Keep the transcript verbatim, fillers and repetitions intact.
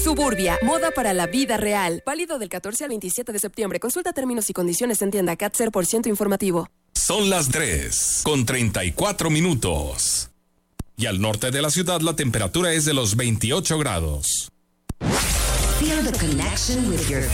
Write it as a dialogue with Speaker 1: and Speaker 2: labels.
Speaker 1: Suburbia, moda para la vida real. Válido del catorce al veintisiete de septiembre. Consulta términos y condiciones en tienda C A T cero por ciento informativo.
Speaker 2: Son las tres con treinta y cuatro minutos. Y al norte de la ciudad la temperatura es de los veintiocho grados.
Speaker 3: Feel the connection with your